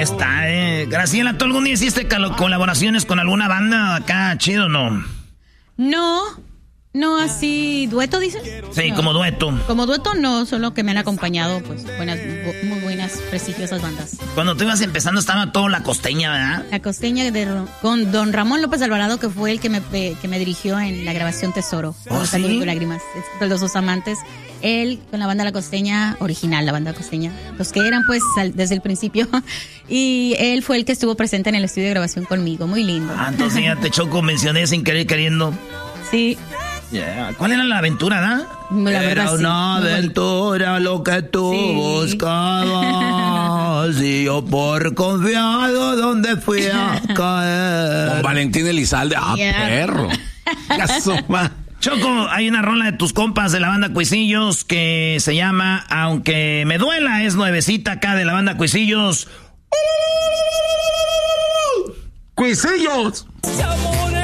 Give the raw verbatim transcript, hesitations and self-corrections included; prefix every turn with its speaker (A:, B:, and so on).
A: está, eh. Graciela, ¿tú algún día hiciste colaboraciones con alguna banda acá, chido o no?
B: No, no así, ¿dueto dices?
A: Sí,
B: no.
A: como dueto.
B: Como dueto no, solo que me han acompañado, pues, buenas, muy buenas, prestigiosas bandas.
A: Cuando tú ibas empezando estaba todo La Costeña, ¿verdad?
B: La Costeña de, con don Ramón López Alvarado, que fue el que me, que me dirigió en la grabación Tesoro.
A: ¿Oh, sí?
B: Con lágrimas, de los dos amantes. Él con la banda La Costeña, original, la banda Costeña, los que eran pues al, desde el principio, y él fue el que estuvo presente en el estudio de grabación conmigo, muy lindo.
A: Ah, entonces ya te choco, mencioné sin querer queriendo.
B: Sí.
A: Yeah. ¿Cuál era la aventura, da?
B: La
A: era
B: verdad,
A: una
B: sí,
A: aventura lo que tú
B: sí.
A: buscabas y yo por confiado donde fui a caer.
C: Con Valentín Elizalde, ah,
B: Yeah.
C: perro. Gasoma.
A: Choco, hay una rola de tus compas de la banda Cuisillos que se llama Aunque me duela, es nuevecita acá de la banda Cuisillos.
C: ¡Cuisillos!